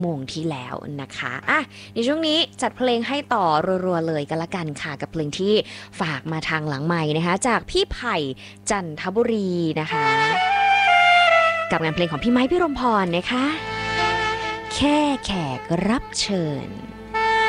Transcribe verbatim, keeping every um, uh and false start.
โมงที่แล้วนะคะอ่ะในช่วงนี้จัดเพลงให้ต่อรัวๆเลยกันละกันค่ะกับเพลงที่ฝากมาทางหลังไมค์นะคะจากพี่ไผ่จันทบุรีนะคะกับงานเพลงของพี่ไม้พี่รมพรนะคะแค่แขกรับเชิญ